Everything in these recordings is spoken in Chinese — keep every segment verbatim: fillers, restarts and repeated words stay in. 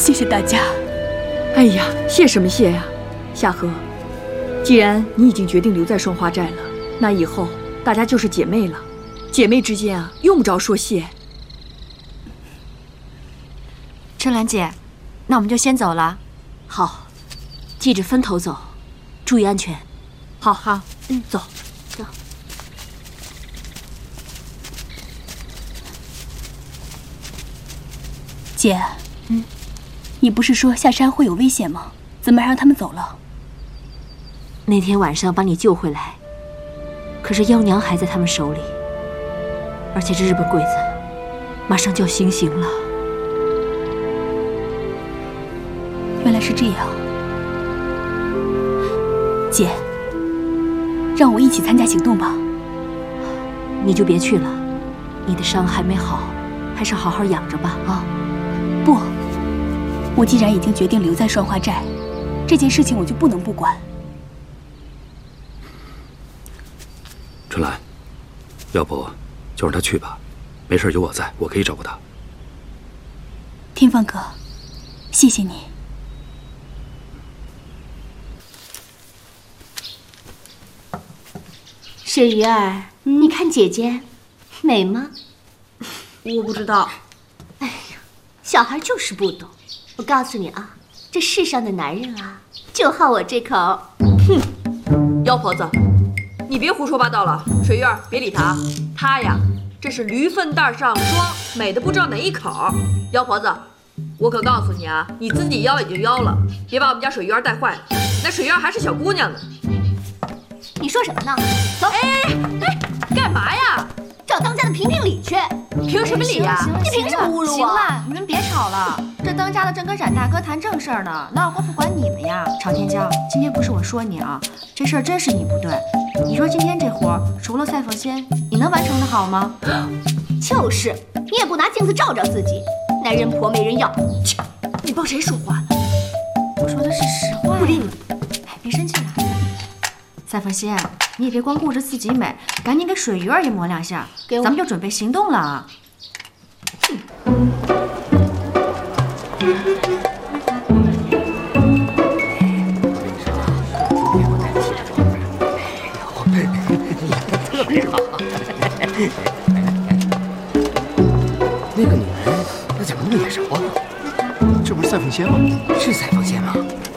谢谢大家。 哎呀，谢什么谢呀，夏荷，既然你已经决定留在双花寨了，那以后大家就是姐妹了。姐妹之间啊，用不着说谢。 春兰姐，那我们就先走了。 好，记着分头走，注意安全。 好好，嗯，走走。姐，嗯，你不是说下山会有危险吗？怎么还让他们走了？那天晚上把你救回来，可是妖娘还在他们手里，而且这日本鬼子马上就要行刑了。原来是这样，姐，让我一起参加行动吧。你就别去了，你的伤还没好，还是好好养着吧。啊，不，我既然已经决定留在双花寨，这件事情我就不能不管。 春兰，要不就让他去吧，没事有我在，我可以照顾他。 天放哥，谢谢你。 水鱼儿，嗯、你看姐姐美吗？ 我不知道。 哎呀，小孩就是不懂。我告诉你啊，这世上的男人啊，就好我这口。 哼，妖婆子，你别胡说八道了。水鱼儿，别理他，他呀，这是驴粪蛋上霜，美的不知道哪一口。妖婆子，我可告诉你啊，你自己妖也就妖了，别把我们家水鱼儿带坏了。那水鱼儿还是小姑娘呢。 你说什么呢？走！ 哎哎，干嘛呀？ 找当家的评评理去。 评什么理呀？ 你凭什么侮辱我？ 行了，你们别吵了。这当家的正跟冉大哥谈正事儿呢，哪有功夫管你们呀？朝天椒，今天不是我说你啊，这事儿真是你不对。你说今天这活儿除了赛凤仙，你能完成的好吗？ 就是，你也不拿镜子照照自己，男人婆没人要。 切，你帮谁说话呢？ 我说的是实话。 不理你。 哎，别生气了。赛凤仙，你也别光顾着自己美，赶紧给水鱼儿也抹两下，咱们就准备行动了啊！ 特别好。那个女人，那怎么那么眼熟啊？这不是赛凤仙吗？是赛凤仙吗？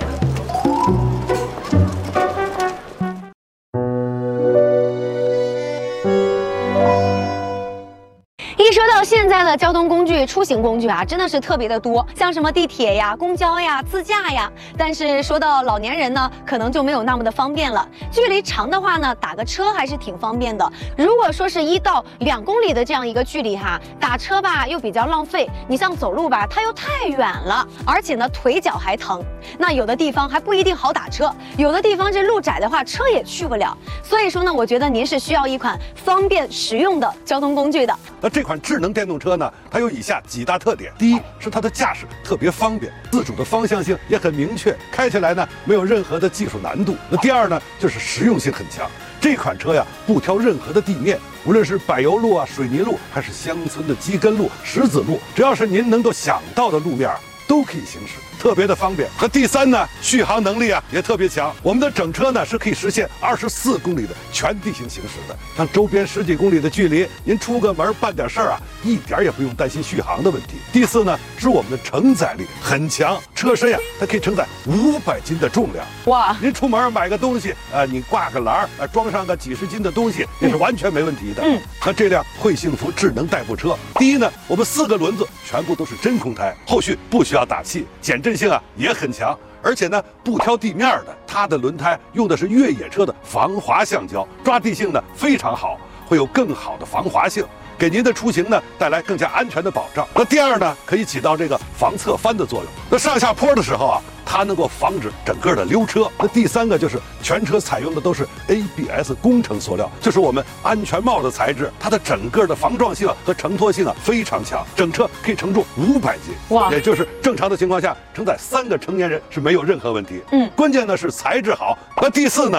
一说到现在的交通工具、出行工具啊，真的是特别的多，像什么地铁呀、公交呀、自驾呀。但是说到老年人呢，可能就没有那么的方便了。距离长的话呢，打个车还是挺方便的。如果说是一到两公里的这样一个距离哈，打车吧又比较浪费，你像走路吧，它又太远了，而且呢腿脚还疼。那有的地方还不一定好打车，有的地方这路窄的话，车也去不了。所以说呢，我觉得您是需要一款方便实用的交通工具的。 那这款智能电动车呢，它有以下几大特点：第一是它的驾驶特别方便，自主的方向性也很明确，开起来呢没有任何的技术难度。那第二呢，就是实用性很强。这款车呀，不挑任何的地面，无论是柏油路啊、水泥路，还是乡村的基根路、石子路，只要是您能够想到的路面都可以行驶，特别的方便。和第三呢，续航能力啊也特别强。我们的整车呢是可以实现二十四公里的全地形行驶的，像周边十几公里的距离，您出个门办点事儿啊，一点也不用担心续航的问题。第四呢，是我们的承载力很强，车身呀、啊、它可以承载五百斤的重量。哇！您出门买个东西，呃，你挂个篮儿，呃，装上个几十斤的东西，也是完全没问题的。嗯，那这辆汇幸福智能代步车，第一呢，我们四个轮子全部都是真空胎，后续不需要打气，减震性啊也很强，而且呢不挑地面的，它的轮胎用的是越野车的防滑橡胶，抓地性呢非常好，会有更好的防滑性，给您的出行呢带来更加安全的保障。那第二呢，可以起到这个防侧翻的作用。那上下坡的时候啊，它能够防止整个的溜车。那第三个就是全车采用的都是 A B S 工程塑料，就是我们安全帽的材质，它的整个的防撞性和承托性啊非常强，整车可以承重五百斤，哇，也就是正常的情况下承载三个成年人是没有任何问题。嗯，关键呢是材质好。那第四呢，